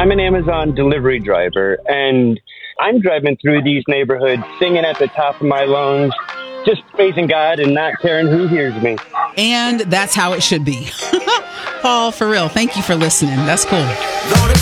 I'm an Amazon delivery driver, and I'm driving through these neighborhoods singing at the top of my lungs, just praising God and not caring who hears me. And that's how it should be. Paul, for real, thank you for listening. That's cool.